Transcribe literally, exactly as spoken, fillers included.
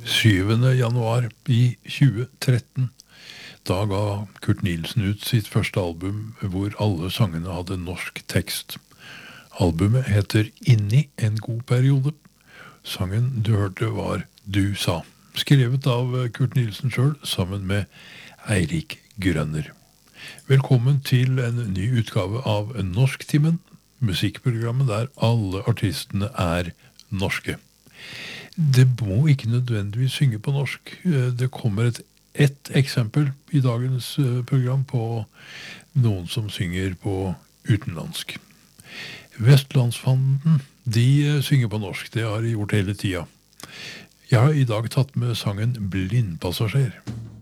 syvende januar i tjue tretten. Da ga Kurt Nielsen ut sitt første album hvor alle sangene hadde norsk tekst. Albumet heter Inni en god periode. Sangen du hørte var Du sa, skrevet av Kurt Nielsen selv sammen med Eirik Grønner. Velkommen til en ny utgave av Norsktimen, musikkprogrammet der alle artistene er norske. Det må ikke nødvendigvis synge på norsk. Det kommer et ett eksempel i dagens program på noen som synger på utenlandsk. Vestlandsfanden, de synger på norsk, det har de gjort hele tida. Jeg har i dag tatt med sangen Blindpassasjer.